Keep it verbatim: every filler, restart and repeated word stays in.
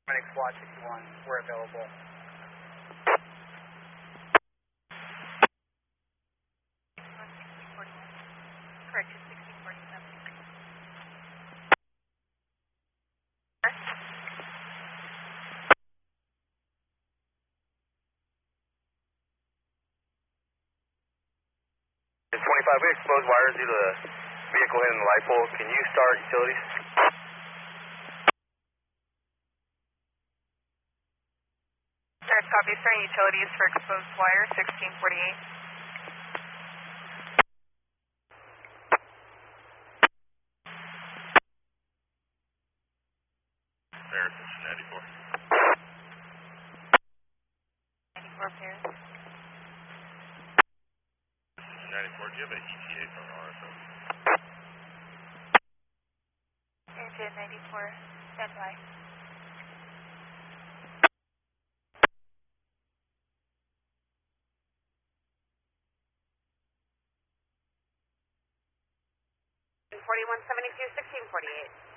Paramedics Watch sixty-one, we're available. Correction, sixteen forty-seven. twenty-five, we exposed wires due to the vehicle hitting the light pole. Can you start utilities? Sir, copy, starting utilities for exposed wire, sixteen forty-eight. Harrison, ninety-four. ninety-four pairs. ninety-four, do you have an E T A from R S O? Engine ninety-four, stand by. forty-one seventy-two, sixteen forty-eight.